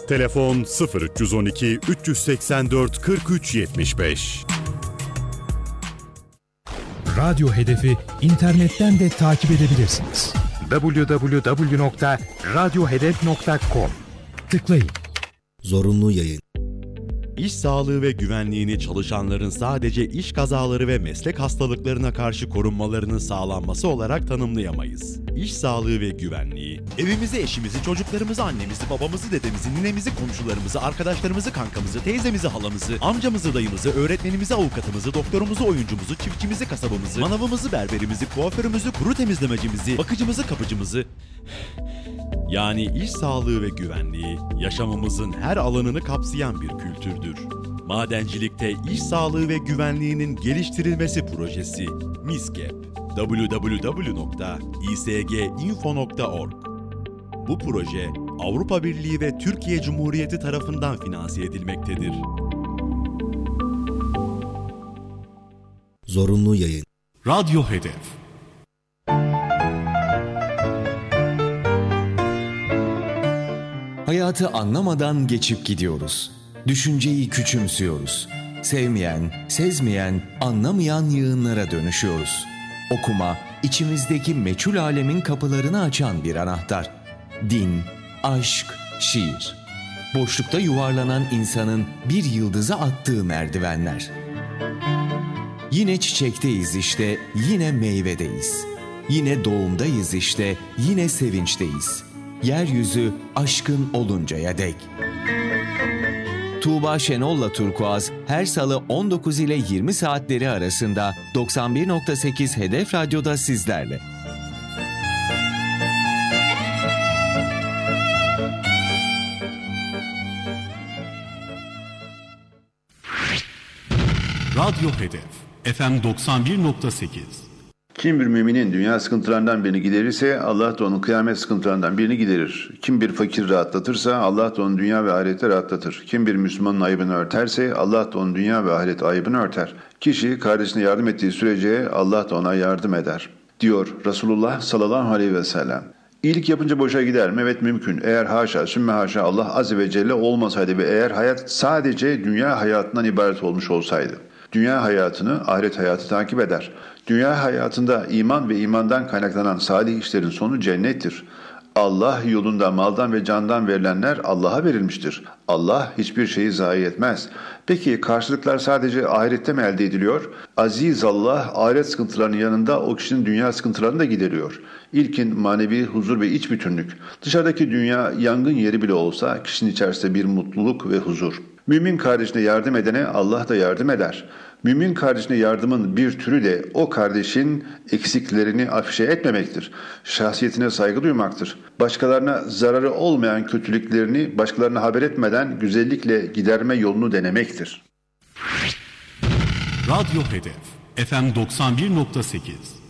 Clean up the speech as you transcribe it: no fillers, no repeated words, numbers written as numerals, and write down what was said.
Telefon 0312 384 43 75. Radyo Hedef'i internetten de takip edebilirsiniz. www.radyohedef.com Tıklayın. Zorunlu yayın. İş sağlığı ve güvenliğini çalışanların sadece iş kazaları ve meslek hastalıklarına karşı korunmalarının sağlanması olarak tanımlayamayız. İş sağlığı ve güvenliği, evimizi, eşimizi, çocuklarımızı, annemizi, babamızı, dedemizi, ninemizi, komşularımızı, arkadaşlarımızı, kankamızı, teyzemizi, halamızı, amcamızı, dayımızı, öğretmenimizi, avukatımızı, doktorumuzu, oyuncumuzu, çiftçimizi, kasabımızı, manavımızı, berberimizi, kuaförümüzü, kuru temizlemecimizi, bakıcımızı, kapıcımızı... Yani iş sağlığı ve güvenliği, yaşamımızın her alanını kapsayan bir kültürdür. Madencilikte iş sağlığı ve güvenliğinin geliştirilmesi projesi MİSGEP, www.isginfo.org. Bu proje, Avrupa Birliği ve Türkiye Cumhuriyeti tarafından finanse edilmektedir. Zorunlu yayın. Radyo Hedef. Hayatı anlamadan geçip gidiyoruz. Düşünceyi küçümsüyoruz. Sevmeyen, sezmeyen, anlamayan yığınlara dönüşüyoruz. Okuma, içimizdeki meçhul alemin kapılarını açan bir anahtar. Din, aşk, şiir. Boşlukta yuvarlanan insanın bir yıldıza attığı merdivenler. Yine çiçekteyiz işte, yine meyvedeyiz. Yine doğumdayız işte, yine sevinçteyiz. Yeryüzü aşkın oluncaya dek. Tuğba Şenol'la Turkuaz her salı 19 ile 20 saatleri arasında 91.8 Hedef Radyo'da sizlerle. Radyo Hedef FM 91.8. Kim bir müminin dünya sıkıntılarından birini giderirse Allah da onun kıyamet sıkıntılarından birini giderir. Kim bir fakir rahatlatırsa Allah da onun dünya ve ahirette rahatlatır. Kim bir Müslümanın ayıbını örterse Allah da onun dünya ve ahiret ayıbını örter. Kişi kardeşine yardım ettiği sürece Allah da ona yardım eder, diyor Resulullah sallallahu aleyhi ve sellem. İyilik yapınca boşa gider mi? Evet, mümkün. Eğer haşa, sümme haşa Allah azze ve celle olmasaydı ve eğer hayat sadece dünya hayatından ibaret olmuş olsaydı. Dünya hayatını ahiret hayatı takip eder. Dünya hayatında iman ve imandan kaynaklanan salih işlerin sonu cennettir. Allah yolunda maldan ve candan verilenler Allah'a verilmiştir. Allah hiçbir şeyi zayi etmez. Peki karşılıklar sadece ahirette mi elde ediliyor? Aziz Allah ahiret sıkıntılarının yanında o kişinin dünya sıkıntılarını da gideriyor. İlkin manevi huzur ve iç bütünlük. Dışarıdaki dünya yangın yeri bile olsa kişinin içerisinde bir mutluluk ve huzur. Mümin kardeşine yardım edene Allah da yardım eder. Mümin kardeşine yardımın bir türü de o kardeşin eksiklerini afişe etmemektir. Şahsiyetine saygı duymaktır. Başkalarına zararı olmayan kötülüklerini başkalarına haber etmeden güzellikle giderme yolunu denemektir. Radyo Hedef FM 91.8.